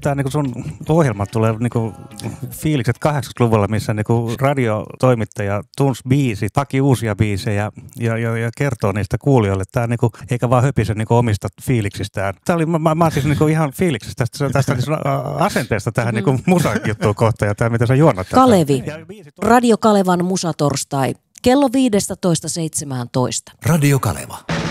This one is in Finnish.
tää niinku sun ohjelmat tulee niinku fiilikset 80-luvulla, missä niinku radiotoimittaja tunsi biisi, haki uusia biisejä ja kertoo niistä kuulijoille. Tää niinku, eikä vaan höpise niinku omista fiiliksistään. Tää oli, mä oon siis niinku ihan fiiliksistä tästä asenteesta tähän niinku musajuttuun kohtaan ja tää mitä sä juonnat. Kalevi. Radio Kalevan musatorstai. Kello 15.17. Radio Kaleva.